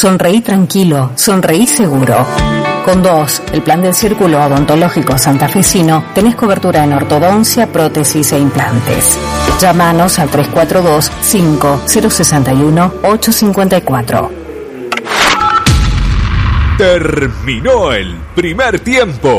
Sonreí tranquilo, sonreí seguro. Con 2, el plan del Círculo Odontológico Santafesino, tenés cobertura en ortodoncia, prótesis e implantes. Llámanos al 342-5061-854. Terminó el primer tiempo.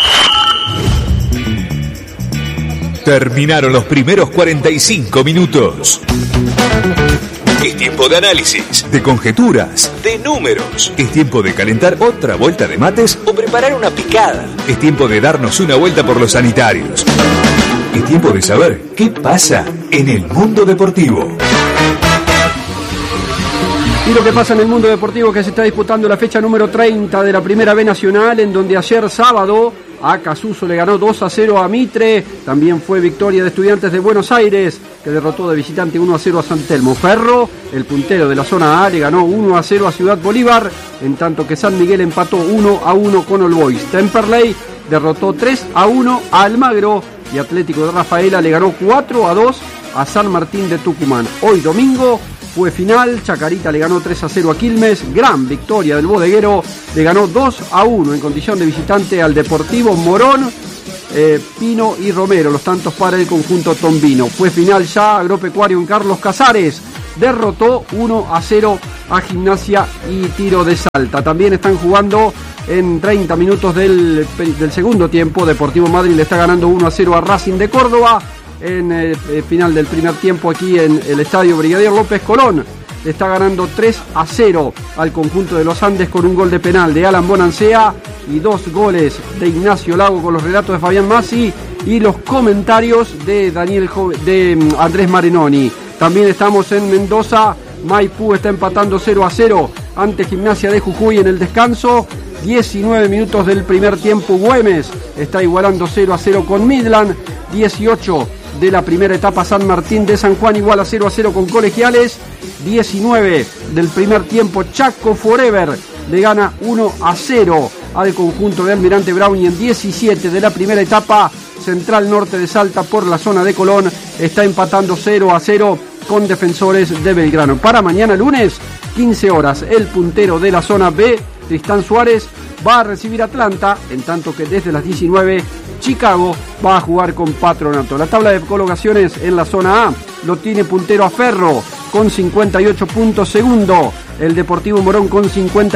Terminaron los primeros 45 minutos. Es tiempo de análisis, de conjeturas, de números. Es tiempo de calentar otra vuelta de mates o preparar una picada. Es tiempo de darnos una vuelta por los sanitarios. Es tiempo de saber qué pasa en el mundo deportivo. Y lo que pasa en el mundo deportivo, que se está disputando la fecha número 30 de la Primera B Nacional, en donde ayer sábado Acasuso le ganó 2-0 a Mitre. También fue victoria de Estudiantes de Buenos Aires, que derrotó de visitante 1-0 a San Telmo. Ferro, el puntero de la zona A, le ganó 1-0 a Ciudad Bolívar, en tanto que San Miguel empató 1-1 con All Boys. Temperley derrotó 3-1 a Almagro y Atlético de Rafaela le ganó 4-2 a San Martín de Tucumán. Hoy domingo fue final, Chacarita le ganó 3-0 a Quilmes, gran victoria del bodeguero, le ganó 2-1 en condición de visitante al Deportivo Morón, Pino y Romero, los tantos para el conjunto tombino. Fue final ya Agropecuario en Carlos Casares, derrotó 1-0 a Gimnasia y Tiro de Salta. También están jugando en 30 minutos del segundo tiempo, Deportivo Madrid le está ganando 1-0 a Racing de Córdoba. En el final del primer tiempo aquí en el estadio Brigadier López Colón le está ganando 3-0 al conjunto de los Andes con un gol de penal de Alan Bonancea y 2 goles de Ignacio Lago con los relatos de Fabián Massi y los comentarios de Andrés Marinoni. También estamos en Mendoza, Maipú está empatando 0-0 ante Gimnasia de Jujuy en el descanso. 19 minutos del primer tiempo, Güemes está igualando 0-0 con Midland. 18 de la primera etapa, San Martín de San Juan igual a 0-0 con Colegiales. 19 del primer tiempo, Chaco Forever le gana 1-0 al conjunto de Almirante Brown. Y en 17 de la primera etapa, Central Norte de Salta por la zona de Colón está empatando 0-0 con Defensores de Belgrano. Para mañana lunes, 15 horas, el puntero de la zona B, Tristán Suárez, va a recibir Atlanta, en tanto que desde las 19 Chicago va a jugar con Patronato. La tabla de colocaciones en la zona A lo tiene puntero a Ferro con 58 puntos, segundo el Deportivo Morón con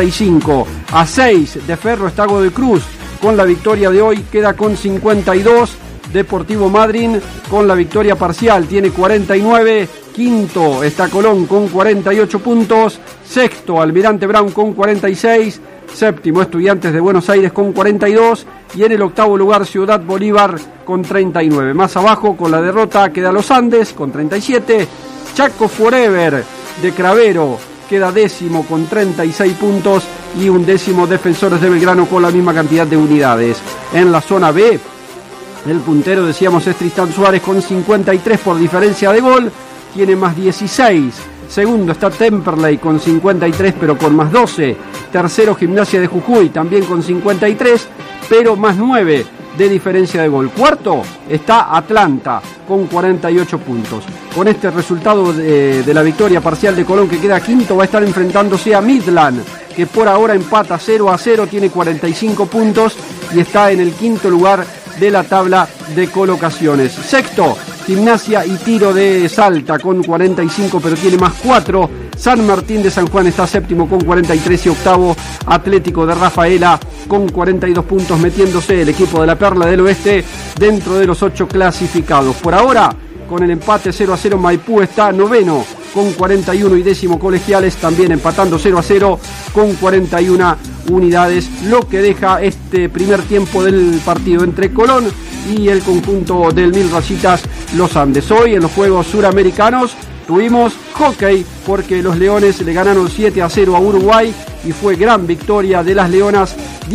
55, a 6 de Ferro está Godoy Cruz, con la victoria de hoy queda con 52, Deportivo Madryn con la victoria parcial tiene 49, quinto está Colón con 48 puntos, sexto Almirante Brown con 46, séptimo Estudiantes de Buenos Aires con 42 y en el octavo lugar Ciudad Bolívar con 39. Más abajo con la derrota queda Los Andes con 37, Chaco Forever de Cravero queda décimo con 36 puntos y undécimo Defensores de Belgrano con la misma cantidad de unidades. En la zona B, el puntero decíamos es Tristán Suárez con 53 por diferencia de gol, tiene más 16. Segundo está Temperley con 53 pero con más 12. Tercero Gimnasia de Jujuy también con 53 pero más 9 de diferencia de gol. Cuarto está Atlanta con 48 puntos. Con este resultado de la victoria parcial de Colón, que queda quinto, va a estar enfrentándose a Midland, que por ahora empata 0-0, tiene 45 puntos y está en el quinto lugar de la tabla de colocaciones. Sexto, Gimnasia y Tiro de Salta con 45 pero tiene más 4. San Martín de San Juan está séptimo con 43 y octavo Atlético de Rafaela con 42 puntos, metiéndose el equipo de la Perla del Oeste dentro de los 8 clasificados. Por ahora, con el empate 0-0, Maipú está noveno con 41 y décimo Colegiales también empatando 0-0 con 41 unidades, lo que deja este primer tiempo del partido entre Colón y el conjunto del Mil Rayitas Los Andes. Hoy en los Juegos Suramericanos tuvimos hockey porque los Leones le ganaron 7-0 a Uruguay y fue gran victoria de las Leonas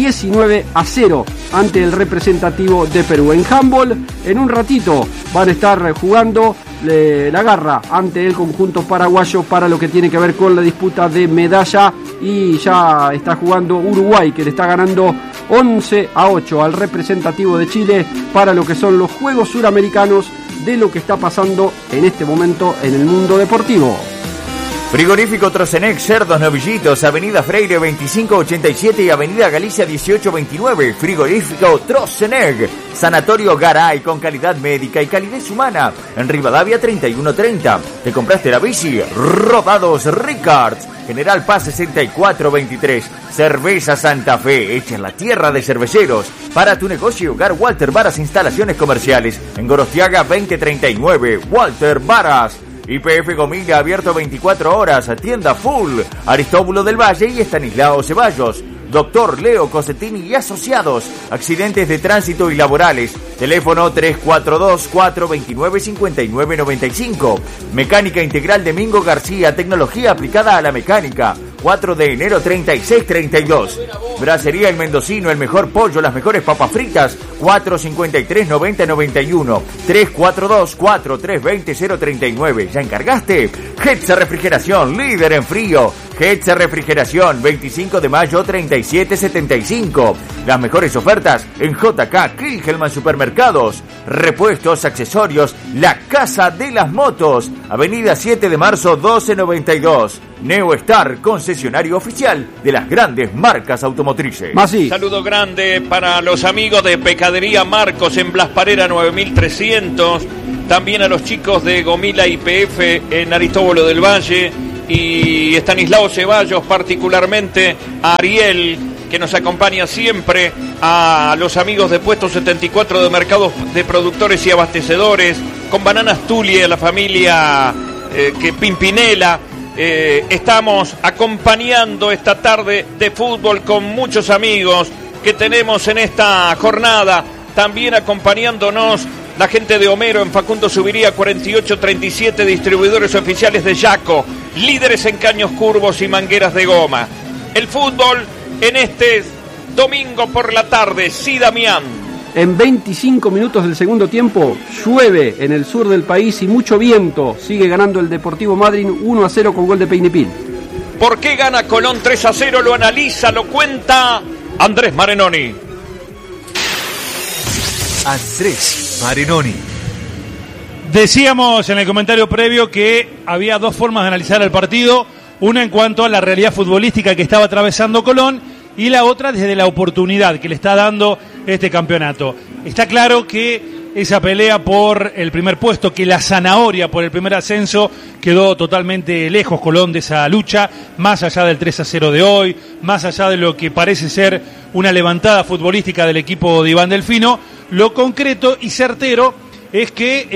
19-0 ante el representativo de Perú. En handball, en un ratito van a estar jugando la garra ante el conjunto paraguayo para lo que tiene que ver con la disputa de medalla y ya está jugando Uruguay, que le está ganando 11-8 al representativo de Chile para lo que son los Juegos Suramericanos, de lo que está pasando en este momento en el mundo deportivo. Frigorífico Trocenec, cerdos novillitos, Avenida Freire 2587 y Avenida Galicia 1829. Frigorífico Trocenec. Sanatorio Garay, con calidad médica y calidez humana. En Rivadavia 3130. ¿Te compraste la bici? Rodados Ricards. General Paz 6423. Cerveza Santa Fe, hecha en la tierra de cerveceros. Para tu negocio y hogar, Walter Varas Instalaciones Comerciales. En Gorostiaga 2039. Walter Varas. YPF Gomila, abierto 24 horas, tienda full. Aristóbulo del Valle y Estanislao Ceballos. Doctor Leo Cosetini y Asociados. Accidentes de tránsito y laborales. Teléfono 342-429-5995. Mecánica Integral de Mingo García. Tecnología aplicada a la mecánica. 4 de enero 3632. Bracería El Mendocino, el mejor pollo, las mejores papas fritas. 453-9091. 342-4320-039. ¿Ya encargaste? Hetza Refrigeración, líder en frío. Hetza Refrigeración, 25 de mayo 3775. Las mejores ofertas en JK Kilgelman Supermercados. Repuestos, accesorios, la Casa de las Motos. Avenida 7 de marzo 1292. Neo Star, concesionario oficial de las grandes marcas automotrices. Masi. Saludo grande para los amigos de Pescadería Marcos en Blas Parera 9300. También a los chicos de Gomila YPF en Aristóbulo del Valle. Y Estanislao Ceballos, particularmente a Ariel, que nos acompaña siempre, a los amigos de Puesto 74 de Mercados de Productores y Abastecedores, con Bananas Tuli, a la familia Pimpinela. Estamos acompañando esta tarde de fútbol con muchos amigos que tenemos en esta jornada. También acompañándonos la gente de Homero en Facundo Subiría 4837, distribuidores oficiales de Yaco, líderes en caños curvos y mangueras de goma. El fútbol en este domingo por la tarde. Sí, Damián. En 25 minutos del segundo tiempo, llueve en el sur del país y mucho viento. Sigue ganando el Deportivo Madryn 1-0 con gol de Peinipil. ¿Por qué gana Colón 3-0? Lo analiza, lo cuenta Andrés Marenoni. Andrés Marenoni. Decíamos en el comentario previo que había dos formas de analizar el partido. Una en cuanto a la realidad futbolística que estaba atravesando Colón y la otra desde la oportunidad que le está dando este campeonato. Está claro que esa pelea por el primer puesto, que la zanahoria por el primer ascenso quedó totalmente lejos Colón de esa lucha, más allá del 3-0 de hoy, más allá de lo que parece ser una levantada futbolística del equipo de Iván Delfino. Lo concreto y certero es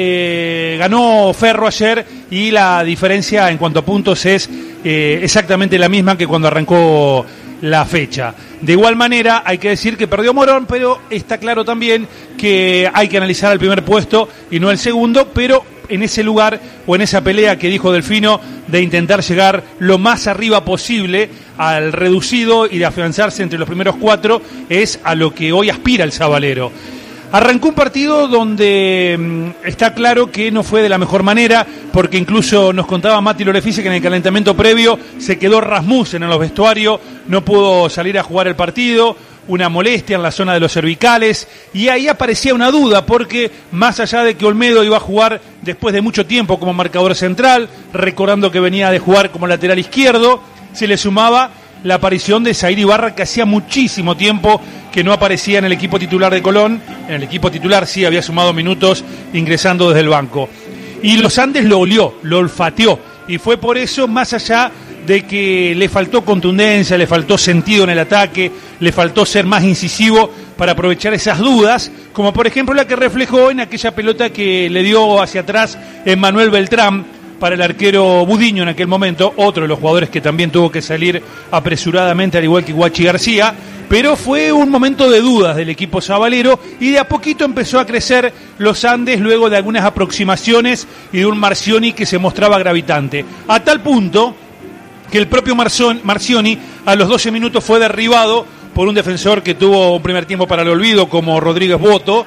que ganó Ferro ayer y la diferencia en cuanto a puntos es exactamente la misma que cuando arrancó la fecha. De igual manera hay que decir que perdió Morón, pero está claro también que hay que analizar el primer puesto y no el segundo, pero en ese lugar o en esa pelea que dijo Delfino de intentar llegar lo más arriba posible al reducido y de afianzarse entre los primeros cuatro es a lo que hoy aspira el sabalero. Arrancó un partido donde está claro que no fue de la mejor manera, porque incluso nos contaba Mati Lorefice que en el calentamiento previo se quedó Rasmussen en los vestuarios, no pudo salir a jugar el partido, una molestia en la zona de los cervicales, y ahí aparecía una duda, porque más allá de que Olmedo iba a jugar después de mucho tiempo como marcador central, recordando que venía de jugar como lateral izquierdo, se le sumaba la aparición de Zaire Ibarra, que hacía muchísimo tiempo que no aparecía en el equipo titular de Colón. En el equipo titular sí había sumado minutos ingresando desde el banco. Y los Andes lo olió, lo olfateó. Y fue por eso, más allá de que le faltó contundencia, le faltó sentido en el ataque, le faltó ser más incisivo para aprovechar esas dudas, como por ejemplo la que reflejó en aquella pelota que le dio hacia atrás Emmanuel Beltrán para el arquero Budiño en aquel momento, otro de los jugadores que también tuvo que salir apresuradamente, al igual que Guachi García, pero fue un momento de dudas del equipo sabalero y de a poquito empezó a crecer los Andes luego de algunas aproximaciones y de un Marcioni que se mostraba gravitante, a tal punto que el propio Marcioni a los 12 minutos fue derribado por un defensor que tuvo un primer tiempo para el olvido como Rodríguez Boto,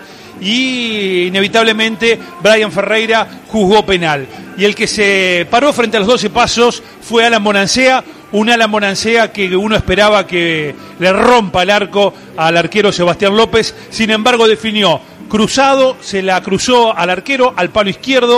y inevitablemente Brian Ferreira juzgó penal. Y el que se paró frente a los 12 pasos fue Alan Bonancea, un Alan Bonancea que uno esperaba que le rompa el arco al arquero Sebastián López. Sin embargo definió cruzado, se la cruzó al arquero, al palo izquierdo,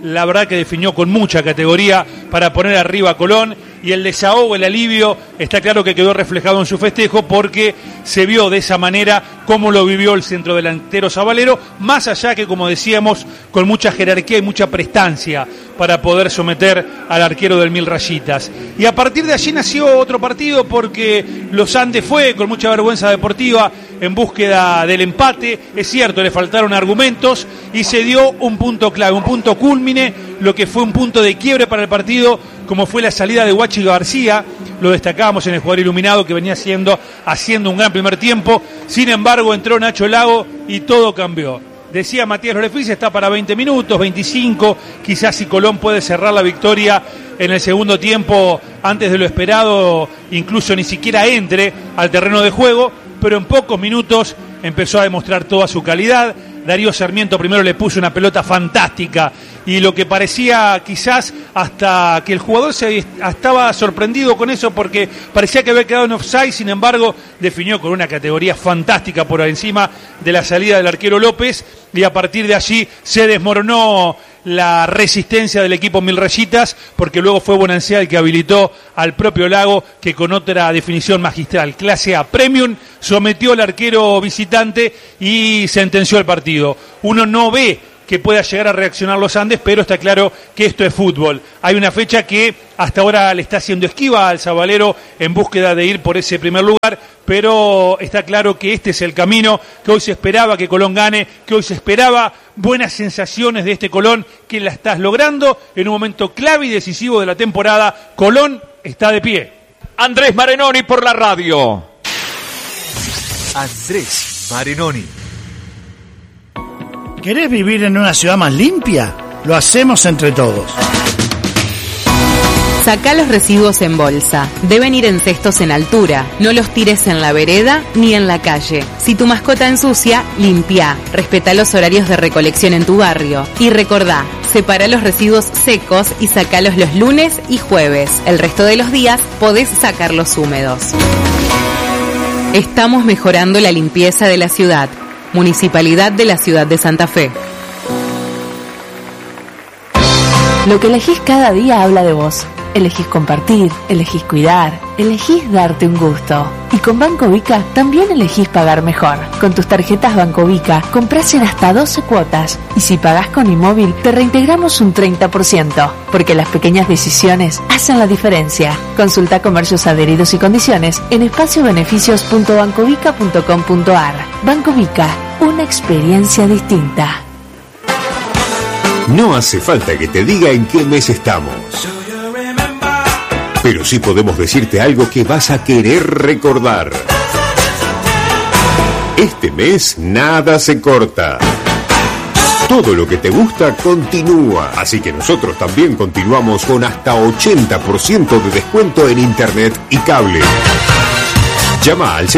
la verdad que definió con mucha categoría para poner arriba a Colón, y el desahogo, el alivio, está claro que quedó reflejado en su festejo porque se vio de esa manera cómo lo vivió el centrodelantero sabalero, más allá que, como decíamos, con mucha jerarquía y mucha prestancia para poder someter al arquero del Mil Rayitas. Y a partir de allí nació otro partido, porque los Andes fue con mucha vergüenza deportiva en búsqueda del empate. Es cierto, le faltaron argumentos y se dio un punto clave, un punto cúlmine, lo que fue un punto de quiebre para el partido, como fue la salida de Guachi García. Lo destacábamos en el jugador iluminado, que venía haciendo un gran primer tiempo. Sin embargo, entró Nacho Lago y todo cambió. Decía Matías Lorefice, está para 20 minutos, 25, quizás si Colón puede cerrar la victoria en el segundo tiempo antes de lo esperado, incluso ni siquiera entre al terreno de juego, pero en pocos minutos empezó a demostrar toda su calidad. Darío Sarmiento primero le puso una pelota fantástica, y lo que parecía quizás hasta que el jugador estaba sorprendido con eso, porque parecía que había quedado en offside, sin embargo definió con una categoría fantástica por encima de la salida del arquero López, y a partir de allí se desmoronó la resistencia del equipo Mil Rayitas, porque luego fue Bonancea el que habilitó al propio Lago, que con otra definición magistral, clase A Premium, sometió al arquero visitante y sentenció el partido. Uno no ve que pueda llegar a reaccionar los Andes, pero está claro que esto es fútbol. Hay una fecha que hasta ahora le está haciendo esquiva al sabalero en búsqueda de ir por ese primer lugar, pero está claro que este es el camino, que hoy se esperaba que Colón gane, que hoy se esperaba buenas sensaciones de este Colón, que la estás logrando en un momento clave y decisivo de la temporada. Colón está de pie. Andrés Marenoni por la radio. Andrés Marenoni. ¿Querés vivir en una ciudad más limpia? Lo hacemos entre todos. Sacá los residuos en bolsa. Deben ir en cestos en altura. No los tires en la vereda ni en la calle. Si tu mascota ensucia, limpia. Respetá los horarios de recolección en tu barrio. Y recordá, separa los residuos secos y sacalos los lunes y jueves. El resto de los días podés sacarlos húmedos. Estamos mejorando la limpieza de la ciudad. Municipalidad de la Ciudad de Santa Fe. Lo que elegís cada día habla de vos. Elegís compartir, elegís cuidar, elegís darte un gusto. Y con Banco Vica también elegís pagar mejor. Con tus tarjetas Banco Vica comprás en hasta 12 cuotas. Y si pagás con Inmóvil, te reintegramos un 30%. Porque las pequeñas decisiones hacen la diferencia. Consulta comercios adheridos y condiciones en espaciobeneficios.bancovica.com.ar. Banco Vica, una experiencia distinta. No hace falta que te diga en qué mes estamos. Pero sí podemos decirte algo que vas a querer recordar. Este mes nada se corta. Todo lo que te gusta continúa. Así que nosotros también continuamos con hasta 80% de descuento en internet y cable. Llama al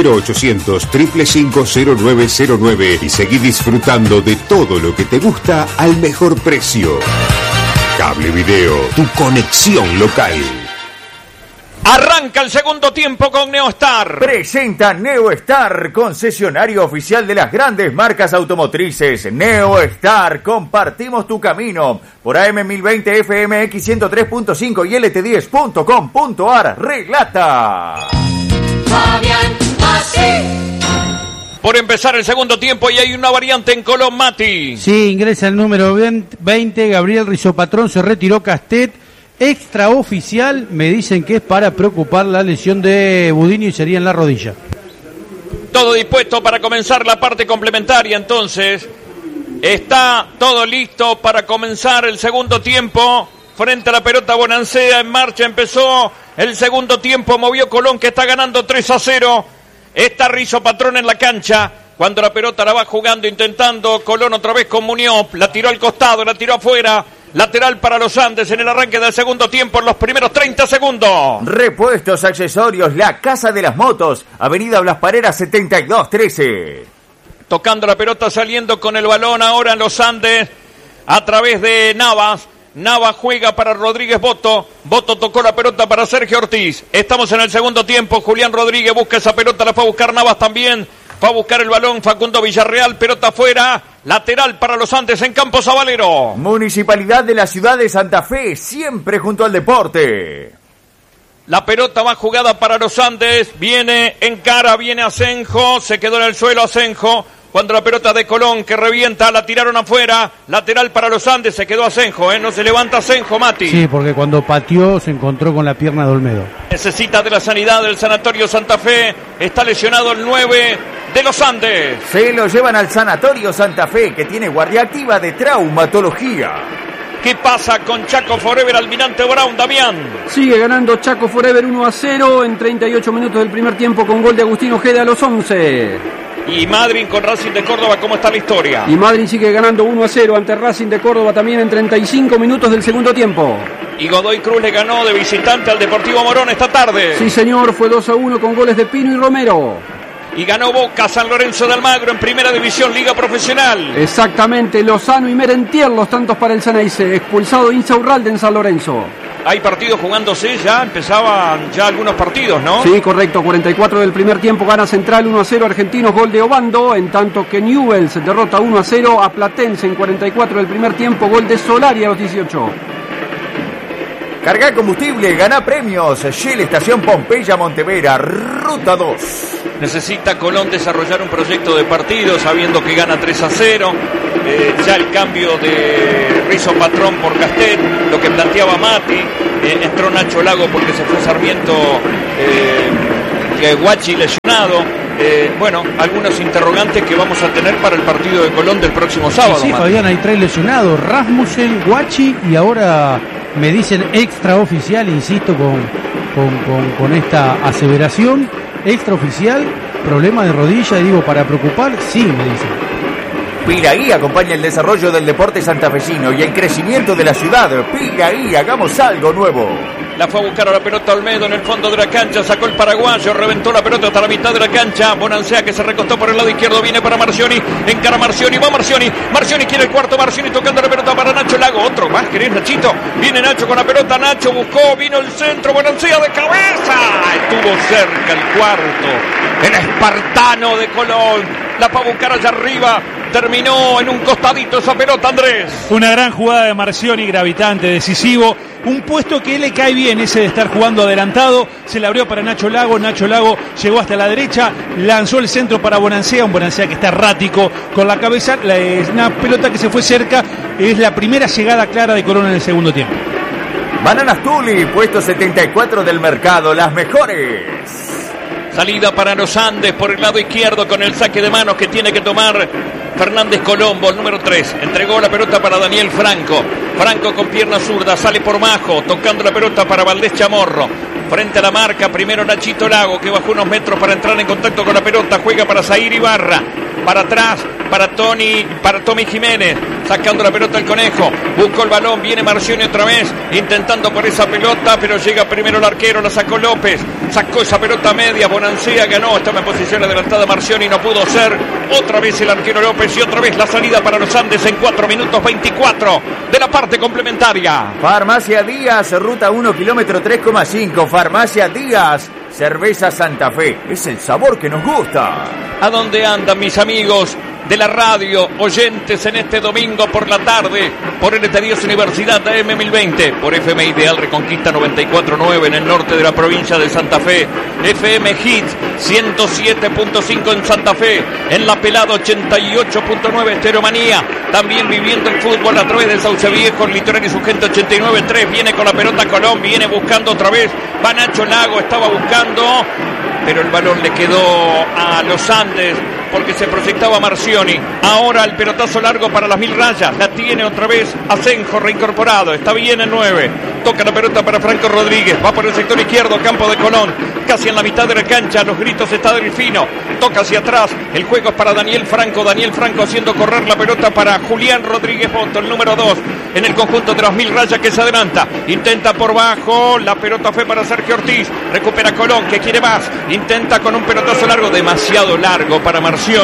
0800-555-0909 y seguí disfrutando de todo lo que te gusta al mejor precio. Cable Video, tu conexión local. Arranca el segundo tiempo con Neostar. Presenta Neostar, concesionario oficial de las grandes marcas automotrices. Neostar, compartimos tu camino. Por AM 1020 FMX 103.5 y LT10.com.ar. Relata. Fabián Mati. Por empezar el segundo tiempo y hay una variante en Colón, Mati. Sí, ingresa el número 20, Gabriel Rizopatrón, se retiró Castet. Extraoficial, me dicen que es para preocupar la lesión de Budini y sería en la rodilla. Todo dispuesto para comenzar la parte complementaria, entonces. Está todo listo para comenzar el segundo tiempo. Frente a la pelota Bonancea, en marcha, empezó el segundo tiempo, movió Colón que está ganando 3-0. Está Rizopatrón en la cancha. Cuando la pelota la va jugando, intentando Colón otra vez con Muñoz. La tiró al costado, la tiró afuera. Lateral para los Andes en el arranque del segundo tiempo en los primeros 30 segundos. Repuestos, accesorios, la Casa de las Motos, Avenida Blas Parera 7213. Tocando la pelota, saliendo con el balón ahora en los Andes a través de Navas. Navas juega para Rodríguez Boto. Boto tocó la pelota para Sergio Ortiz. Estamos en el segundo tiempo. Julián Rodríguez busca esa pelota, la fue a buscar Navas también. Fue a buscar el balón Facundo Villarreal, pelota afuera, lateral para los Andes en Campo Sabalero. Municipalidad de la ciudad de Santa Fe, siempre junto al deporte. La pelota va jugada para los Andes, viene en cara, viene Asenjo, se quedó en el suelo Asenjo. Cuando la pelota de Colón que revienta, la tiraron afuera, lateral para los Andes, se quedó Asenjo, no se levanta Asenjo, Mati. Sí, porque cuando pateó se encontró con la pierna de Olmedo. Necesita de la sanidad del Sanatorio Santa Fe, está lesionado el 9 de los Andes. Se lo llevan al Sanatorio Santa Fe, que tiene guardia activa de traumatología. ¿Qué pasa con Chaco Forever, Almirante Brown, Damián? Sigue ganando Chaco Forever 1-0 en 38 minutos del primer tiempo con gol de Agustín Ojeda a los 11. Y Madryn con Racing de Córdoba, ¿cómo está la historia? Y Madryn sigue ganando 1-0 ante Racing de Córdoba también en 35 minutos del segundo tiempo. Y Godoy Cruz le ganó de visitante al Deportivo Morón esta tarde. Sí, señor, fue 2-1 con goles de Pino y Romero. Y ganó Boca San Lorenzo de Almagro en Primera División, Liga Profesional. Exactamente, Lozano y Merentier los tantos para el Ceneice. Expulsado Insaurralde en San Lorenzo. Hay partidos jugándose ya, empezaban ya algunos partidos, ¿no? Sí, correcto, 44 del primer tiempo, gana Central 1-0 Argentinos, gol de Obando, en tanto que Newell's derrota 1-0 a Platense en 44 del primer tiempo, gol de Solari a los 18. Carga combustible, gana premios, Shell Estación Pompeya Montevera, Ruta 2. Necesita Colón desarrollar un proyecto de partido sabiendo que gana 3-0. Ya el cambio de Rizo Patrón por Castet, lo que planteaba Mati, entró Nacho Lago porque se fue Sarmiento, Guachi lesionado. Bueno, algunos interrogantes que vamos a tener para el partido de Colón del próximo sábado. Sí, Fabián, hay 3 lesionados, Rasmussen, Guachi y ahora me dicen extraoficial, insisto con esta aseveración, extraoficial, problema de rodilla, y digo, para preocupar, sí, me dicen. Piraí acompaña el desarrollo del deporte santafesino y el crecimiento de la ciudad. Piraí, hagamos algo nuevo. La fue a buscar a la pelota Olmedo en el fondo de la cancha, sacó el paraguayo, reventó la pelota hasta la mitad de la cancha. Bonancea que se recostó por el lado izquierdo, viene para Marcioni, encara Marcioni, va Marcioni, Marcioni quiere el cuarto, Marcioni tocando la pelota para Nacho Lago, otro más, ¿querés Nachito? Viene Nacho con la pelota, Nacho buscó, vino el centro, Bonancea de cabeza, estuvo cerca el cuarto, el espartano de Colón, la fue a buscar allá arriba. Terminó en un costadito esa pelota, Andrés. Una gran jugada de Marcioni, gravitante, decisivo. Un puesto que le cae bien, ese de estar jugando adelantado. Se le abrió para Nacho Lago. Nacho Lago llegó hasta la derecha. Lanzó el centro para Bonancea. Un Bonancea que está errático con la cabeza. Una pelota que se fue cerca. Es la primera llegada clara de Colón en el segundo tiempo. Bananas Tuli, puesto 74 del mercado. Las mejores. Salida para los Andes por el lado izquierdo con el saque de manos que tiene que tomar Fernández Colombo, el número 3. Entregó la pelota para Daniel Franco. Franco con pierna zurda, sale por Majo, tocando la pelota para Valdés Chamorro. Frente a la marca, primero Nachito Lago, que bajó unos metros para entrar en contacto con la pelota. Juega para Zair Ibarra. Para atrás, para Tommy Jiménez. Sacando la pelota el Conejo. Buscó el balón, viene Marcioni otra vez. Intentando por esa pelota, pero llega primero el arquero, la sacó López. Sacó esa pelota media, Bonancea ganó. Estaba en posición adelantada Marcioni, no pudo ser. Otra vez el arquero López y otra vez la salida para los Andes en 4 minutos 24 de la parte complementaria. Farmacia Díaz, ruta 1, kilómetro 3,5. Farmacia Díaz, cerveza Santa Fe. Es el sabor que nos gusta. ¿A dónde andan mis amigos de la radio, oyentes en este domingo por la tarde, por NT10 Universidad de M1020, por FM Ideal Reconquista 94.9 en el norte de la provincia de Santa Fe, FM Hits 107.5 en Santa Fe, en La Pelada 88.9 Estereomanía, también viviendo el fútbol a través del Sauce Viejo, Litoral y su gente 89.3, viene con la pelota Colón, viene buscando otra vez, va Nacho Lago, estaba buscando, pero el balón le quedó a los Andes, porque se proyectaba Marcioni. Ahora el pelotazo largo para las 1000 rayas. La tiene otra vez Asenjo reincorporado. Está bien el 9. Toca la pelota para Franco Rodríguez. Va por el sector izquierdo, campo de Colón. Casi en la mitad de la cancha. Los gritos está Delfino. Toca hacia atrás. El juego es para Daniel Franco. Daniel Franco haciendo correr la pelota para Julián Rodríguez Boto, el número 2. En el conjunto de las 1000 rayas que se adelanta. Intenta por bajo. La pelota fue para Sergio Ortiz. Recupera Colón que quiere más. Intenta con un pelotazo largo. Demasiado largo para Marcioni.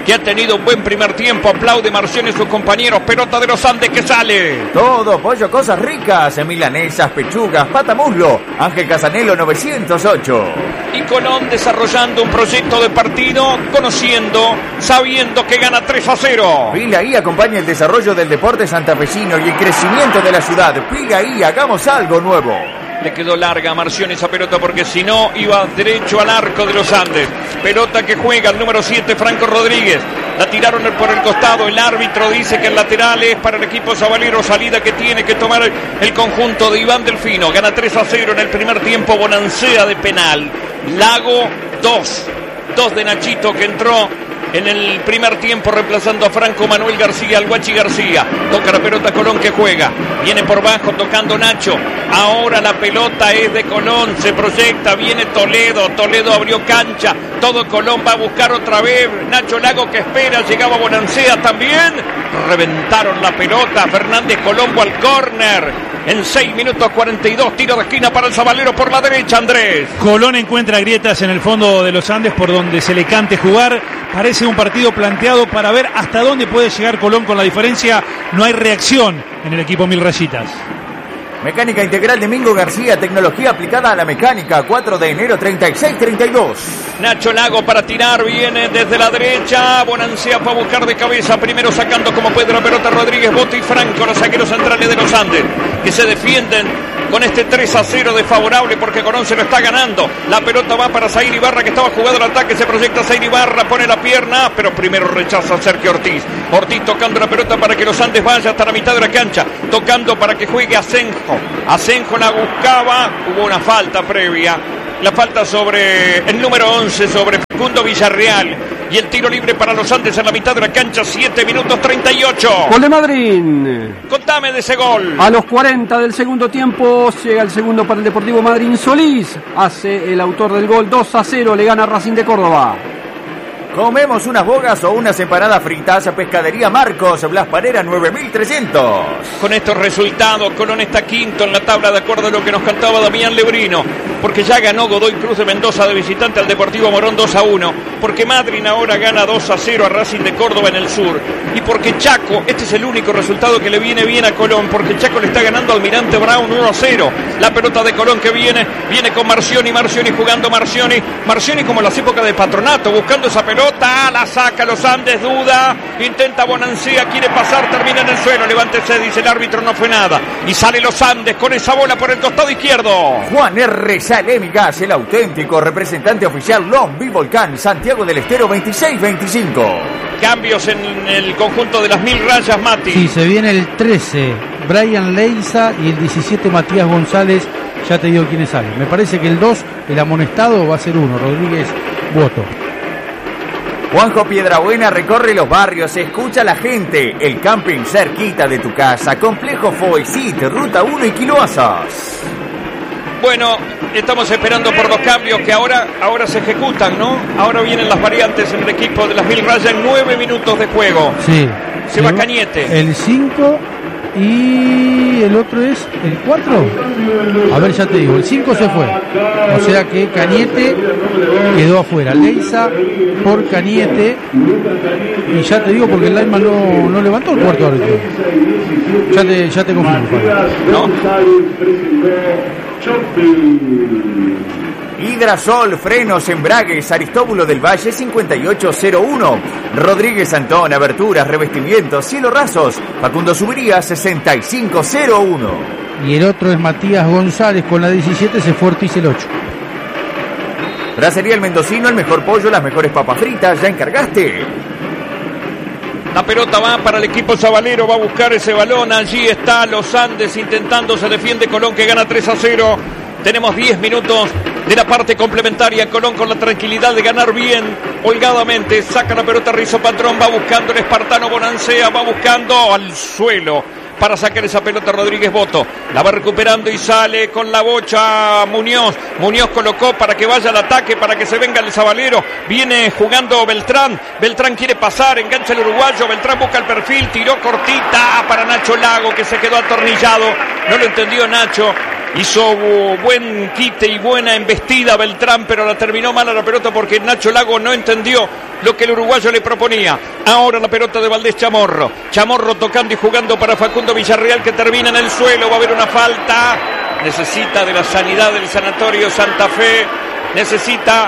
que ha tenido un buen primer tiempo. Aplaude Marcioni y sus compañeros. Pelota de los Andes que sale. Todo pollo, cosas ricas, milanesas, pechugas, patamuslo. Ángel Casanelo 908. Y Colón desarrollando un proyecto de partido, conociendo, sabiendo que gana 3-0. Pila ahí acompaña el desarrollo del deporte santafesino y el crecimiento de la ciudad. Pila ahí, hagamos algo nuevo. Le quedó larga a Marcioni esa pelota porque si no iba derecho al arco de los Andes. Pelota que juega el número 7, Franco Rodríguez. La tiraron por el costado. El árbitro dice que el lateral es para el equipo sabalero. Salida que tiene que tomar el conjunto de Iván Delfino. Gana 3-0 en el primer tiempo. Bonancea de penal. Lago 2 de Nachito que entró en el primer tiempo reemplazando a Franco Manuel García, al Guachi García. Toca la pelota Colón que juega. Viene por bajo tocando Nacho. Ahora la pelota es de Colón. Se proyecta, viene Toledo. Toledo abrió cancha. Todo Colón va a buscar otra vez. Nacho Lago que espera. Llegaba Bonancea también. Reventaron la pelota. Fernández Colombo al córner. En 6 minutos 42, tiro de esquina para el sabalero por la derecha, Andrés. Colón encuentra grietas en el fondo de los Andes por donde se le cante jugar. Parece un partido planteado para ver hasta dónde puede llegar Colón con la diferencia. No hay reacción en el equipo Mil Rayitas. Mecánica Integral de Mingo García, tecnología aplicada a la mecánica, 4 de enero 36-32. Nacho Lago para tirar, viene desde la derecha, Bonancea fue a buscar de cabeza, primero sacando como puede la pelota Rodríguez, Boto y Franco, los zagueros centrales de los Andes, que se defienden con este 3-0 desfavorable porque Colón se lo está ganando. La pelota va para Zair Ibarra que estaba jugando el ataque, se proyecta Zair Ibarra, pone la pierna, pero primero rechaza a Sergio Ortiz. Ortiz tocando la pelota para que los Andes vaya hasta la mitad de la cancha, tocando para que juegue Asenjo. Asenjo la buscaba, hubo una falta previa. La falta sobre el número 11, sobre Facundo Villarreal. Y el tiro libre para los Andes en la mitad de la cancha, 7 minutos 38. Gol de Madryn. Contame de ese gol. A los 40 del segundo tiempo llega el segundo para el Deportivo Madryn. Solís hace el autor del gol. 2-0 le gana Racing de Córdoba. Comemos unas bogas o unas empanadas fritas a Pescadería Marcos, Blas Parera 9300. Con estos resultados, Colón está quinto en la tabla de acuerdo a lo que nos cantaba Damián Lebrino, porque ya ganó Godoy Cruz de Mendoza de visitante al Deportivo Morón 2-1, porque Madryn ahora gana 2-0 a Racing de Córdoba en el sur, y porque Chaco, este es el único resultado que le viene bien a Colón, porque Chaco le está ganando al Almirante Brown 1-0. La pelota de Colón que viene con Marcioni jugando Marcioni como en las épocas de Patronato, buscando esa pelota. La saca los Andes, duda, intenta Bonancea, quiere pasar, termina en el suelo, levántese, dice el árbitro, no fue nada, y sale los Andes con esa bola por el costado izquierdo. Juan R. Salemigas, el auténtico representante oficial Long B Volcán, Santiago del Estero 26-25. Cambios en el conjunto de las Mil Rayas, Mati. Sí, se viene el 13, Brian Leiza, y el 17, Matías González. Ya te digo quiénes salen. Me parece que el 2, el amonestado, va a ser 1, Rodríguez Boto. Juanjo Piedrabuena recorre los barrios, escucha a la gente. El camping cerquita de tu casa. Complejo Foisit, Ruta 1 y Quiloasas. Bueno, estamos esperando por los cambios que ahora se ejecutan, ¿no? Ahora vienen las variantes en el equipo de las Mil Rayas en 9 minutos de juego. Sí. Se va Cañete. El 5 y el otro es el 4. A ver, ya te digo, el 5 se fue. O sea que Cañete quedó afuera. Leiza por Cañete. Y ya te digo porque el lineman no levantó el cuarto árbitro. Ya te confirmo. ¿No? Hidrasol, frenos, embragues, Aristóbulo del Valle 5801. Rodríguez Antón, aberturas, revestimientos, cielo rasos, Facundo Subiría 6501. Y el otro es Matías González con la 17, se fue Ortiz el 8. Bracería El Mendocino, el mejor pollo, las mejores papas fritas, ¿ya encargaste? La pelota va para el equipo sabalero, va a buscar ese balón, allí está los Andes intentando, se defiende Colón que gana 3-0. Tenemos 10 minutos de la parte complementaria. Colón con la tranquilidad de ganar bien, holgadamente. Saca la pelota Rizo Patrón, va buscando el espartano Bonancea, va buscando al suelo para sacar esa pelota Rodríguez Boto. La va recuperando y sale con la bocha Muñoz. Muñoz colocó para que vaya al ataque, para que se venga el sabalero. Viene jugando Beltrán. Beltrán quiere pasar, engancha el uruguayo. Beltrán busca el perfil, tiró cortita para Nacho Lago que se quedó atornillado. No lo entendió Nacho. Hizo buen quite y buena embestida Beltrán, pero la terminó mal a la pelota porque Nacho Lago no entendió lo que el uruguayo le proponía. Ahora la pelota de Valdés Chamorro. Chamorro tocando y jugando para Facundo Villarreal, que termina en el suelo. Va a haber una falta. Necesita de la sanidad del Sanatorio Santa Fe. Necesita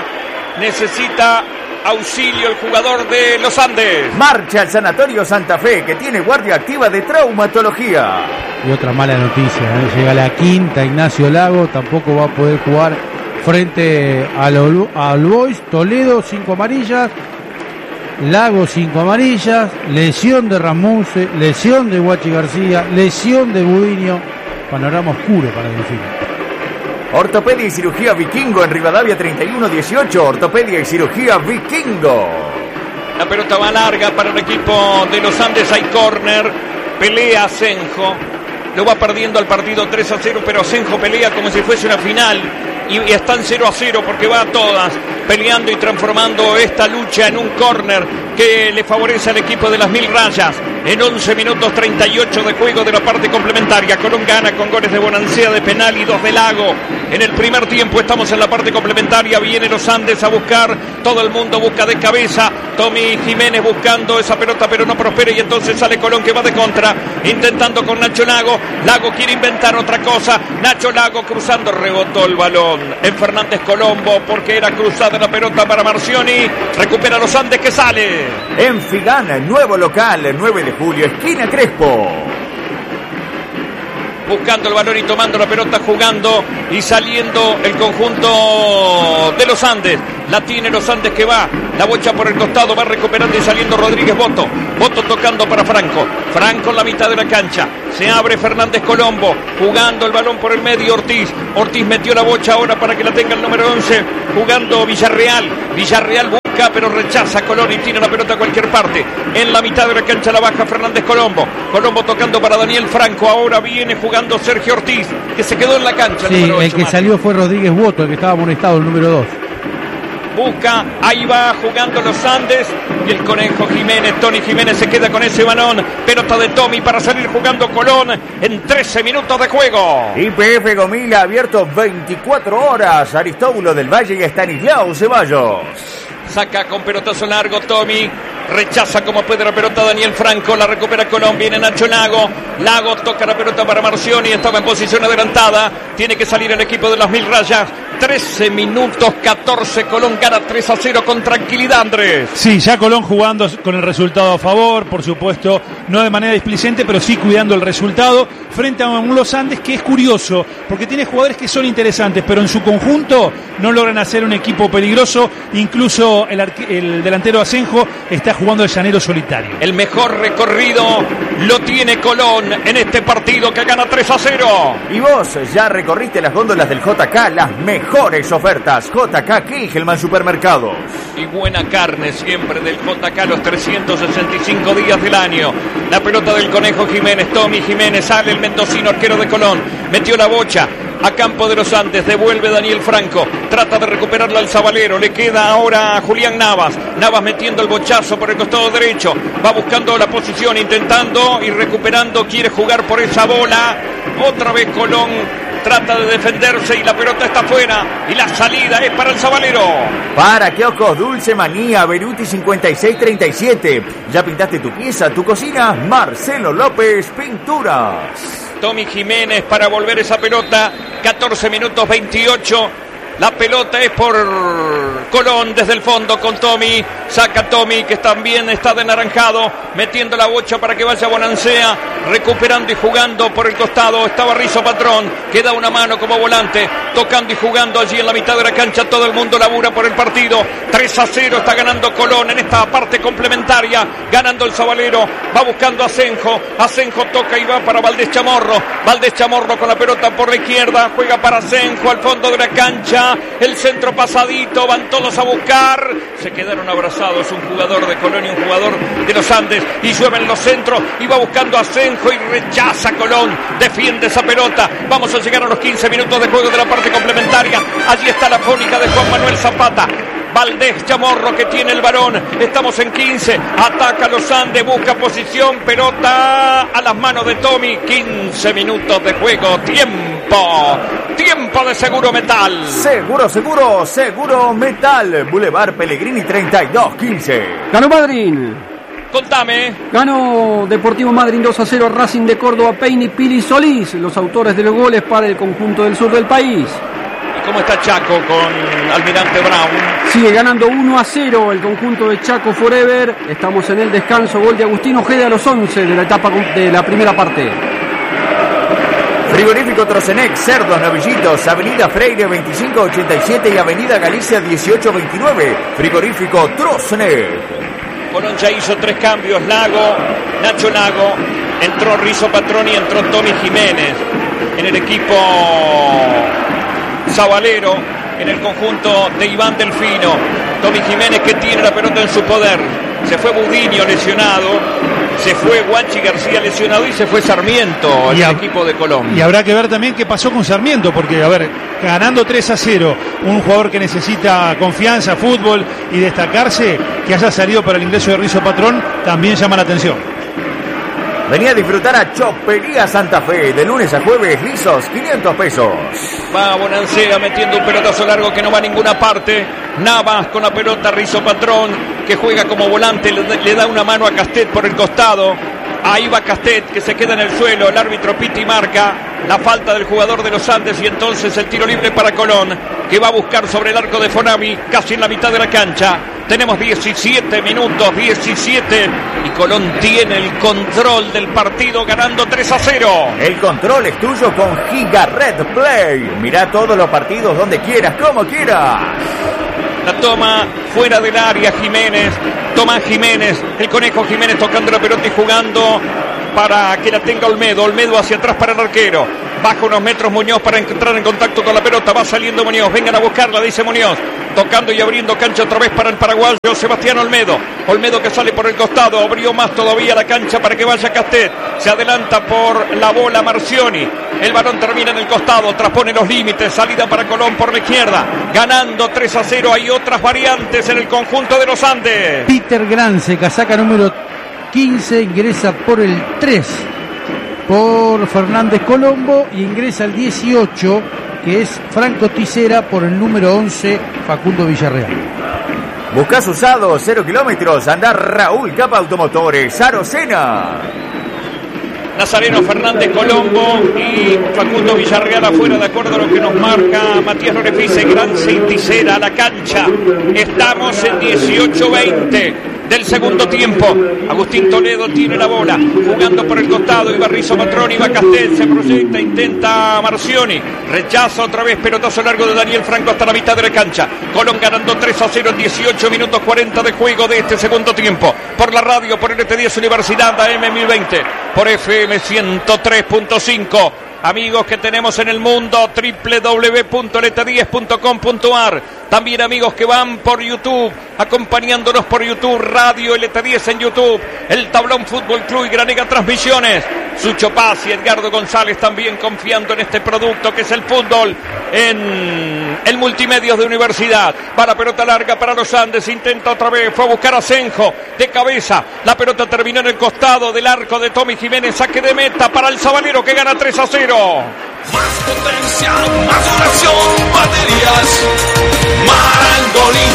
auxilio el jugador de los Andes. Marcha al Sanatorio Santa Fe, que tiene guardia activa de traumatología. Y otra mala noticia, llega la quinta, Ignacio Lago tampoco va a poder jugar frente al All Boys. Toledo 5 amarillas, Lago 5 amarillas, lesión de Ramuse, lesión de Guachi García, lesión de Budiño. Panorama oscuro para Delfín. Ortopedia y cirugía Vikingo en Rivadavia 3118. Ortopedia y cirugía Vikingo. La pelota va larga para el equipo de los Andes. Hay córner. Pelea Asenjo. Lo va perdiendo al partido 3-0, pero Asenjo pelea como si fuese una final. Y están 0-0 porque va a todas, peleando y transformando esta lucha en un córner que le favorece al equipo de las 1000 rayas. En 11 minutos 38 de juego de la parte complementaria, Colón gana con goles de Bonancea de penal y 2 de Lago. En el primer tiempo estamos en la parte complementaria, viene los Andes a buscar, todo el mundo busca de cabeza, Tommy Jiménez buscando esa pelota pero no prospera, y entonces sale Colón que va de contra, intentando con Nacho Lago. Lago quiere inventar otra cosa, Nacho Lago cruzando, rebotó el balón en Fernández Colombo porque era cruzada la pelota para Marcioni. Recupera los Andes, que sale en Figana, nuevo local, 9 de julio, esquina Crespo. Buscando el balón y tomando la pelota, jugando y saliendo el conjunto de los Andes. La tiene los Andes, que va, la bocha por el costado, va recuperando y saliendo Rodríguez Boto. Boto tocando para Franco. Franco en la mitad de la cancha. Se abre Fernández Colombo, jugando el balón por el medio Ortiz. Ortiz metió la bocha ahora para que la tenga el número 11, jugando Villarreal. Villarreal busca pero rechaza Colón y tira la pelota a cualquier parte. En la mitad de la cancha la baja Fernández Colombo. Colombo tocando para Daniel Franco. Ahora viene jugando Sergio Ortiz, que se quedó en la cancha. Sí, el que salió fue Rodríguez Boto, el que estaba amonestado, el número 2. Busca, ahí va jugando los Andes y el Conejo Jiménez, Tony Jiménez se queda con ese balón. Pelota de Tommy para salir jugando Colón en 13 minutos de juego. YPF Gomila abierto 24 horas. Aristóbulo del Valle y Estanislao Ceballos. Saca con pelotazo largo Tommy, rechaza como puede la pelota Daniel Franco, la recupera Colón, viene Nacho Lago. Lago toca la pelota para Marcioni, estaba en posición adelantada, tiene que salir el equipo de las 1000 rayas. 13 minutos 14, Colón gana 3-0 con tranquilidad, Andrés. Sí, ya Colón jugando con el resultado a favor, por supuesto, no de manera displicente, pero sí cuidando el resultado frente a un Los Andes que es curioso, porque tiene jugadores que son interesantes, pero en su conjunto no logran hacer un equipo peligroso. Incluso el delantero Asenjo está jugando el llanero solitario. El mejor recorrido lo tiene Colón en este partido que gana 3-0. Y vos ya recorriste las góndolas del JK, las mejores ofertas. JK Kilgelman Supermercados. Y buena carne siempre del JK los 365 días del año. La pelota del Conejo Jiménez, Tommy Jiménez, sale el mendocino arquero de Colón, metió la bocha a campo de los Andes, devuelve Daniel Franco, trata de recuperarla al Zabalero, le queda ahora a Julián Navas. Navas metiendo el bochazo por el costado derecho, va buscando la posición, intentando y recuperando, quiere jugar por esa bola. Otra vez Colón trata de defenderse y la pelota está afuera y la salida es para el Zabalero. Para kioscos Dulce Manía, Beruti 5637. ¿Ya pintaste tu pieza, tu cocina? Marcelo López Pinturas. Tommy Jiménez para volver esa pelota. 14 minutos 28. La pelota es por Colón desde el fondo con Tommy. Saca Tommy, que también está de naranjado, metiendo la bocha para que vaya Bonancea, recuperando y jugando por el costado. Estaba Rizo Patrón, que da una mano como volante, tocando y jugando allí en la mitad de la cancha. Todo el mundo labura por el partido. 3-0 está ganando Colón en esta parte complementaria, ganando el Zabalero. Va buscando a Asenjo. Asenjo toca y va para Valdés Chamorro. Valdés Chamorro con la pelota por la izquierda, juega para Asenjo al fondo de la cancha. El centro pasadito, van todos a buscar. Se quedaron abrazados un jugador de Colón y un jugador de los Andes. Y llueven los centros y va buscando a Asenjo y rechaza Colón. Defiende esa pelota. Vamos a llegar a los 15 minutos de juego de la parte complementaria. Allí está la fónica de Juan Manuel Zapata. Valdés Chamorro que tiene el balón. Estamos en 15. Ataca los Andes, busca posición. Pelota a las manos de Tommy. 15 minutos de juego. Tiempo de Seguro Metal. Seguro Metal. Boulevard Pellegrini 3215. Ganó Madryn. Contame. Ganó Deportivo Madryn 2-0 Racing de Córdoba. Peini, Pili, Solís, los autores de los goles para el conjunto del sur del país. ¿Y cómo está Chaco con Almirante Brown? Sigue ganando 1-0 el conjunto de Chaco Forever. Estamos en el descanso. Gol de Agustín Ojeda a los 11 de la etapa de la primera parte. Frigorífico Trocenec, Cerdos, Novillitos, Avenida Freire 2587 y Avenida Galicia 1829. Frigorífico Trocenec. Colón ya hizo 3 cambios. Nacho Lago, entró Rizzo Patroni, entró Tommy Jiménez. En el equipo Zabalero, en el conjunto de Iván Delfino. Tommy Jiménez que tiene la pelota en su poder. Se fue Budinio lesionado, se fue Guanchi García lesionado y se fue Sarmiento, el equipo de Colón. Y habrá que ver también qué pasó con Sarmiento, porque, a ver, ganando 3-0, un jugador que necesita confianza, fútbol y destacarse, que haya salido para el ingreso de Rizzo Patrón, también llama la atención. Venía a disfrutar a Chopería Santa Fe, de lunes a jueves, lisos, 500 pesos. Va Bonancea metiendo un pelotazo largo que no va a ninguna parte. Navas con la pelota, Rizzo Patrón, que juega como volante, le da una mano a Castet por el costado. Ahí va Castet, que se queda en el suelo. El árbitro Pitti marca la falta del jugador de los Andes y entonces el tiro libre para Colón, que va a buscar sobre el arco de Fonami, casi en la mitad de la cancha. Tenemos 17 minutos, 17, y Colón tiene el control del partido ganando 3-0. El control es tuyo con Giga Red Play. Mirá todos los partidos donde quieras, como quieras. La toma fuera del área Jiménez, Tomás Jiménez, el Conejo Jiménez tocando la pelota y jugando para que la tenga Olmedo. Olmedo hacia atrás para el arquero. Baja unos metros Muñoz para entrar en contacto con la pelota. Va saliendo Muñoz. Vengan a buscarla, dice Muñoz. Tocando y abriendo cancha otra vez para el paraguayo Sebastián Olmedo. Olmedo que sale por el costado. Abrió más todavía la cancha para que vaya Castet. Se adelanta por la bola Marcioni. El balón termina en el costado. Traspone los límites. Salida para Colón por la izquierda. Ganando 3-0. Hay otras variantes en el conjunto de los Andes. Peter Grance, casaca número 15, ingresa por el 3 por Fernández Colombo y ingresa el 18, que es Franco Tisera, por el número 11, Facundo Villarreal. Buscás usado, 0 kilómetros, anda Raúl Capa Automotores, Arocena. Nazareno Fernández Colombo y Facundo Villarreal afuera, de acuerdo a lo que nos marca Matías Lorefice. Grance y Tisera a la cancha. Estamos en 18-20 del segundo tiempo. Agustín Toledo tiene la bola, jugando por el costado. Iba Rizzo Patrón, iba Castel, se proyecta, intenta Marcioni, rechaza otra vez, pelotazo largo de Daniel Franco hasta la mitad de la cancha. Colón ganando 3-0 en 18 minutos 40 de juego de este segundo tiempo. Por la radio, por LT10 Universidad AM 1020, por FM 103.5. Amigos que tenemos en el mundo, www.lt10.com.ar. También amigos que van por YouTube, acompañándonos por YouTube, Radio LT10 en YouTube, el Tablón Fútbol Club y Granega Transmisiones. Sucho Paz y Edgardo González también confiando en este producto que es el fútbol en el Multimedios de Universidad. Va la pelota larga para los Andes, intenta otra vez, fue a buscar a Senjo de cabeza. La pelota terminó en el costado del arco de Tommy Jiménez, saque de meta para el Sabalero que gana 3-0. Más potencia, más duración, baterías Marangoni.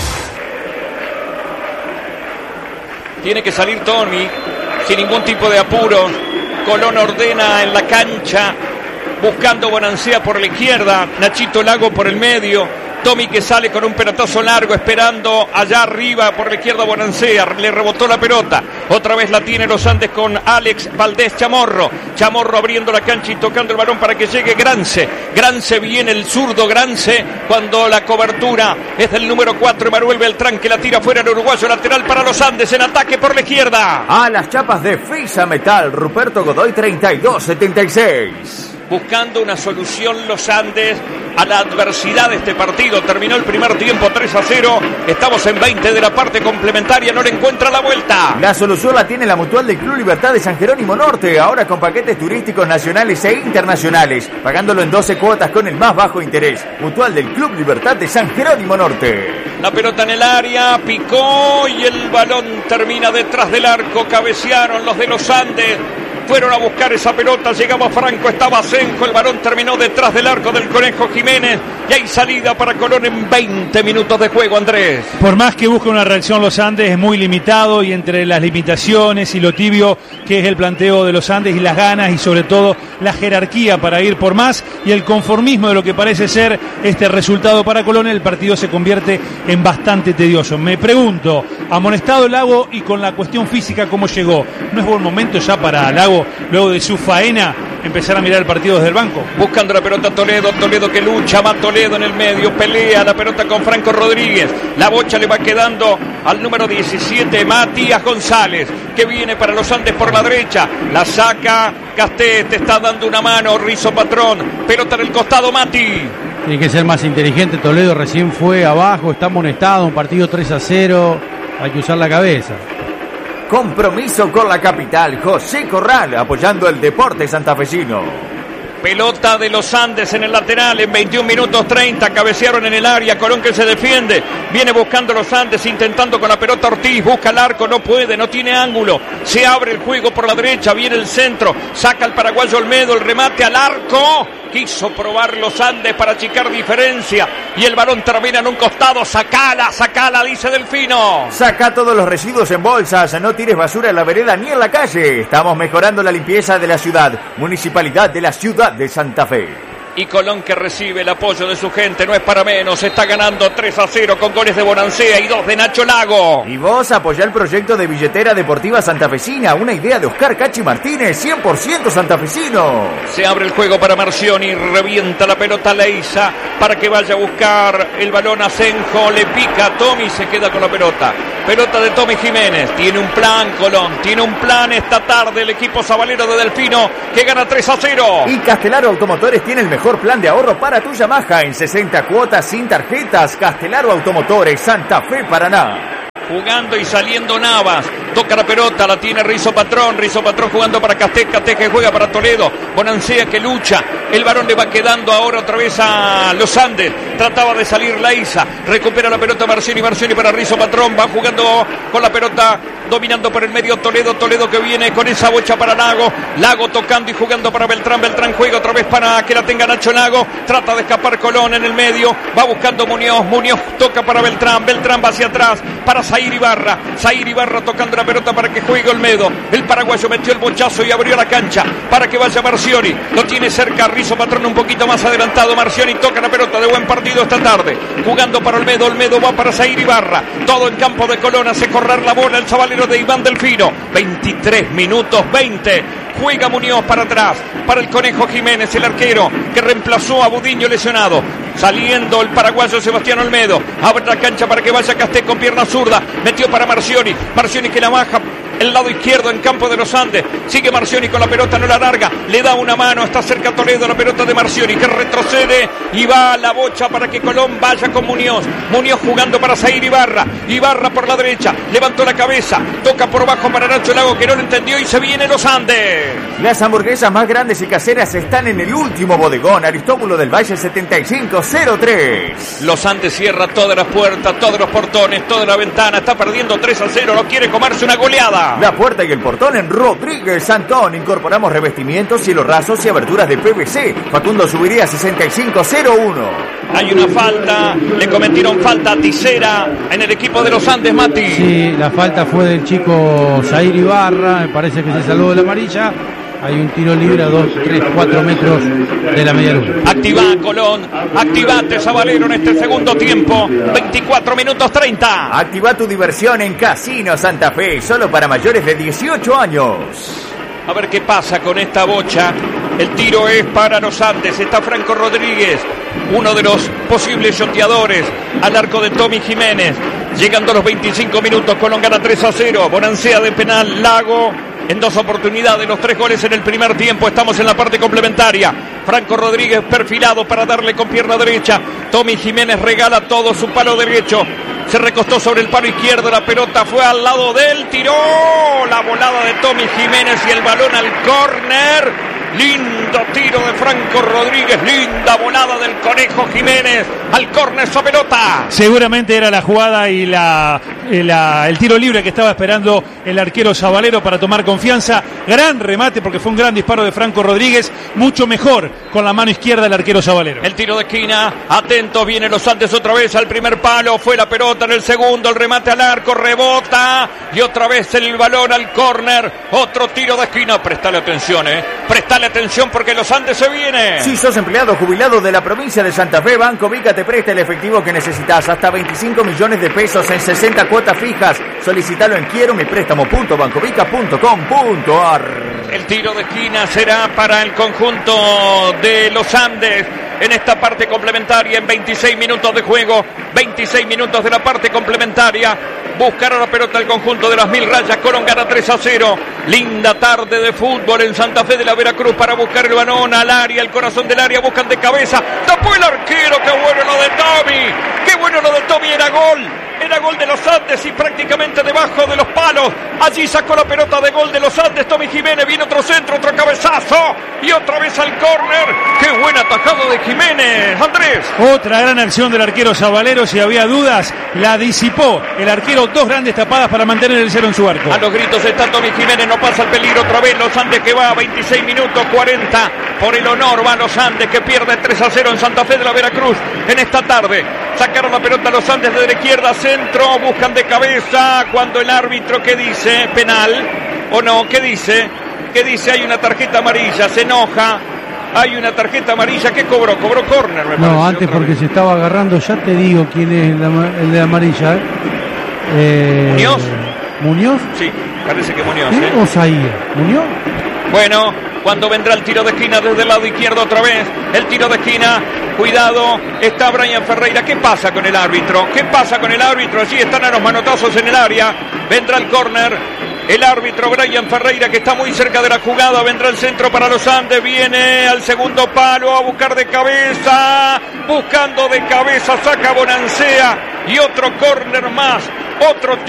Tiene que salir Tommy sin ningún tipo de apuro. Colón ordena en la cancha, buscando Bonancea por la izquierda, Nachito Lago por el medio. Tommy que sale con un pelotazo largo, esperando allá arriba por la izquierda Bonancea. Le rebotó la pelota. Otra vez la tiene los Andes con Alex Valdés Chamorro. Chamorro abriendo la cancha y tocando el balón para que llegue Grance. Grance viene el zurdo Grance cuando la cobertura es del número 4, Emanuel Beltrán, que la tira fuera el uruguayo. Lateral para los Andes en ataque por la izquierda. A las chapas de Fisa Metal, Ruperto Godoy 3276. Buscando una solución los Andes a la adversidad de este partido. Terminó el primer tiempo 3-0. Estamos en 20 de la parte complementaria. No le encuentra la vuelta. La solución la tiene la Mutual del Club Libertad de San Jerónimo Norte. Ahora con paquetes turísticos nacionales e internacionales. Pagándolo en 12 cuotas con el más bajo interés. Mutual del Club Libertad de San Jerónimo Norte. La pelota en el área, picó y el balón termina detrás del arco. Cabecearon los de los Andes. Fueron a buscar esa pelota, llegaba Franco, estaba Asenjo, el balón terminó detrás del arco del Conejo Jiménez y hay salida para Colón en 20 minutos de juego, Andrés. Por más que busque una reacción los Andes, es muy limitado, y entre las limitaciones y lo tibio que es el planteo de los Andes y las ganas y sobre todo la jerarquía para ir por más y el conformismo de lo que parece ser este resultado para Colón, el partido se convierte en bastante tedioso. Me pregunto, amonestado Lago y con la cuestión física, ¿cómo llegó? ¿No es buen momento ya para Lago, luego de su faena, empezar a mirar el partido desde el banco? Buscando la pelota Toledo que lucha, va Toledo en el medio, pelea la pelota con Franco Rodríguez, la bocha le va quedando al número 17, Matías González, que viene para los Andes por la derecha, la saca Castet, te está dando una mano Rizo Patrón, pelota en el costado, Mati. Tiene que ser más inteligente, Toledo recién fue abajo, está amonestado, un partido 3-0, hay que usar la cabeza. Compromiso con la capital, José Corral, apoyando el deporte santafesino. Pelota de los Andes en el lateral en 21 minutos 30, cabecearon en el área, Colón que se defiende, viene buscando los Andes, intentando con la pelota Ortiz, busca el arco, no puede, no tiene ángulo, se abre el juego por la derecha, viene el centro, saca el paraguayo Olmedo, el remate al arco, quiso probar los Andes para achicar diferencia y el balón termina en un costado, sacala, dice Delfino. Saca todos los residuos en bolsas, no tires basura en la vereda ni en la calle, estamos mejorando la limpieza de la ciudad, Municipalidad de la Ciudad de Santa Fe. Y Colón que recibe el apoyo de su gente, no es para menos, está ganando 3-0 con goles de Bonancea y 2 de Nacho Lago. Y vos apoyá el proyecto de billetera deportiva santafesina, una idea de Oscar Cachi Martínez, 100% santafesino. Se abre el juego para Marcioni, revienta la pelota Leiza para que vaya a buscar el balón a Asenjo, le pica a Tommy y se queda con la pelota. Pelota de Tommy Jiménez, tiene un plan Colón, tiene un plan esta tarde el equipo sabalero de Delfino que gana 3-0. Y Castelar Automotores tiene el mejor plan de ahorro para tu Yamaha en 60 cuotas sin tarjetas. Castelar Automotores, Santa Fe, Paraná. Jugando y saliendo Navas, toca la pelota, la tiene Rizo Patrón jugando para Castet que juega para Toledo, Bonancea que lucha, el balón le va quedando ahora otra vez a los Andes, trataba de salir Leiza, recupera la pelota Marcioni para Rizo Patrón, va jugando con la pelota, dominando por el medio Toledo que viene con esa bocha para Lago tocando y jugando para Beltrán juega otra vez para que la tenga Nacho Lago, trata de escapar Colón en el medio, va buscando Muñoz toca para Beltrán va hacia atrás, para Zair Ibarra tocando la pelota para que juegue Olmedo, el paraguayo metió el bochazo y abrió la cancha para que vaya Marcioni, lo tiene cerca Rizo Patrón un poquito más adelantado, Marcioni toca la pelota de buen partido esta tarde, jugando para Olmedo va para Zair Ibarra, todo en campo de Colón, hace correr la bola el chavalero de Iván Delfino, 23 minutos 20, juega Muñoz para atrás, para el Conejo Jiménez, el arquero que reemplazó a Budiño lesionado, saliendo el paraguayo Sebastián Olmedo, abre la cancha para que vaya Castet con pierna zurda, metió para Marcioni que la baja el lado izquierdo en campo de los Andes, sigue Marcioni con la pelota, no la larga, le da una mano, está cerca Toledo, la pelota de Marcioni que retrocede y va a la bocha para que Colón vaya con Muñoz jugando para Zair Ibarra por la derecha, levantó la cabeza, toca por bajo para Nacho Lago que no lo entendió y se viene los Andes. Las hamburguesas más grandes y caseras están en el último bodegón, Aristóbulo del Valle 7503. Los Andes cierra todas las puertas, todos los portones, toda la ventana, está perdiendo 3-0, no quiere comerse una goleada. La puerta y el portón en Rodríguez Santón. Incorporamos revestimientos, cielos rasos y aberturas de PVC. Facundo Subiría 6501. Hay una falta, le cometieron falta a Tisera en el equipo de los Andes, Mati. Sí, la falta fue del chico Zair Ibarra, me parece que se salvó de la amarilla. Hay un tiro libre a 2, 3, 4 metros de la media luna. Activa Colón, activate Sabalero en este segundo tiempo, 24 minutos 30. Activa tu diversión en Casino Santa Fe, solo para mayores de 18 años. A ver qué pasa con esta bocha. El tiro es para los Andes, está Franco Rodríguez, uno de los posibles shoteadores al arco de Tommy Jiménez. Llegando a los 25 minutos, Colón gana 3-0, Bonancea de penal, Lago en 2 oportunidades, los 3 goles en el primer tiempo. Estamos en la parte complementaria. Franco Rodríguez perfilado para darle con pierna derecha. Tommy Jiménez regala todo su palo derecho. Se recostó sobre el palo izquierdo, la pelota fue al lado de él, tiró la volada de Tommy Jiménez y el balón al córner. Lindo tiro de Franco Rodríguez, linda volada del Conejo Jiménez al córner esa pelota. Seguramente era la jugada y el tiro libre que estaba esperando el arquero Zabalero para tomar confianza. Gran remate porque fue un gran disparo de Franco Rodríguez, mucho mejor con la mano izquierda el arquero Zabalero. El tiro de esquina, atento, viene Los Andes otra vez al primer palo, fue la pelota en el segundo, el remate al arco, rebota y otra vez el balón al córner, otro tiro de esquina. Prestale atención porque Los Andes se viene. Si sos empleado jubilado de la provincia de Santa Fe, Banco Vica te presta el efectivo que necesitas, hasta 25 millones de pesos en 60 cuotas fijas. Solicitalo en quiero-mi-préstamo.bancovica.com.ar. El tiro de esquina será para el conjunto de Los Andes en esta parte complementaria, en 26 minutos de juego, 26 minutos de la parte complementaria. Buscará la pelota el conjunto de las Mil Rayas. Colón gana 3-0. Linda tarde de fútbol en Santa Fe de la Veracruz para buscar el balón al área, el corazón del área, buscan de cabeza, tapó el arquero. Qué bueno lo de Tommy, qué bueno lo de Tommy, era gol de Los Andes y prácticamente debajo de los palos. Allí sacó la pelota de gol de Los Andes Tommy Jiménez, viene otro centro, otro cabezazo y otra vez al córner. Qué buen atajado de Jiménez, Andrés. Otra gran acción del arquero Zabalero, si había dudas, la disipó el arquero, dos grandes tapadas para mantener el cero en su arco. A los gritos está Tommy Jiménez, no pasa el peligro otra vez. Los Andes que va a 26 minutos 40 por el honor, va Los Andes que pierde 3-0 en Santa Fe de la Veracruz en esta tarde. Sacaron la pelota Los Andes desde la izquierda, centro, buscan de cabeza cuando el árbitro, ¿qué dice? ¿Penal o no? ¿Qué dice? Hay una tarjeta amarilla, se enoja. Hay una tarjeta amarilla que cobró córner, me parece. No, antes porque se estaba agarrando, ya te digo quién es el de amarilla. ¿Muñoz? ¿Muñoz? Sí, parece que Muñoz. ¿O Zahir? ¿Muñoz? Bueno, cuando vendrá el tiro de esquina desde el lado izquierdo otra vez, el tiro de esquina, cuidado, está Brian Ferreira. ¿Qué pasa con el árbitro? Allí están a los manotazos en el área, vendrá el córner, el árbitro Brian Ferreira que está muy cerca de la jugada, vendrá el centro para Los Andes, viene al segundo palo a buscar de cabeza, buscando de cabeza, saca Bonancea y otro córner más, otro